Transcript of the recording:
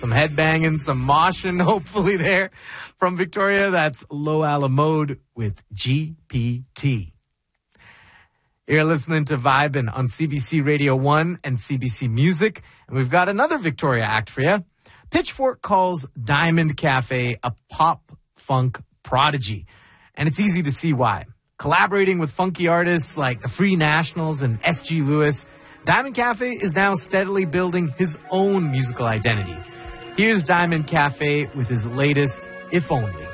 some headbanging, some moshing, hopefully there. From Victoria, that's Low Alamode with GPT. You're listening to Vibin' on CBC Radio 1 and CBC Music. And we've got another Victoria act for you. Pitchfork calls Diamond Cafe a pop-funk prodigy. And it's easy to see why. Collaborating with funky artists like the Free Nationals and S.G. Lewis, Diamond Cafe is now steadily building his own musical identity. Here's Diamond Cafe with his latest, If Only.